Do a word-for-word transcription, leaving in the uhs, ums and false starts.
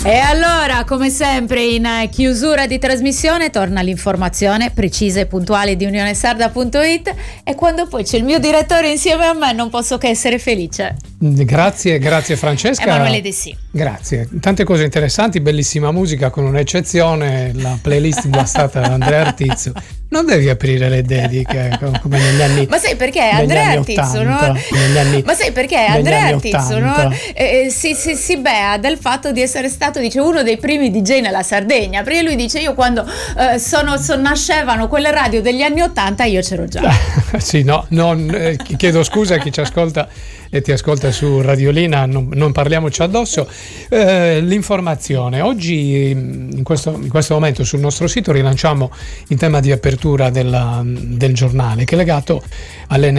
E allora, come sempre, in chiusura di trasmissione torna l'informazione precisa e puntuale di unione sarda punto it, e quando poi c'è il mio direttore insieme a me non posso che essere felice. Grazie, grazie Francesca. Emanuele De Sì. Grazie, tante cose interessanti, bellissima musica con un'eccezione, la playlist guastata da Andrea Artizzu. Non devi aprire le dediche come negli anni. Ma sai perché Andrea Artizzu, no? Anni, Ma sai perché Andrea Artizzu, no? eh, si, si, si bea del fatto di essere stato, dice, uno dei primi D J nella Sardegna. Perché lui dice: io quando eh, sono, so, nascevano quelle radio degli anni ottanta, io c'ero già. Sì, no, non, eh, chiedo scusa a chi ci ascolta e ti ascolta su Radiolina, non, non parliamoci addosso. Eh, l'informazione oggi in questo, in questo momento sul nostro sito rilanciamo il tema di apertura della, del giornale, che è legato alle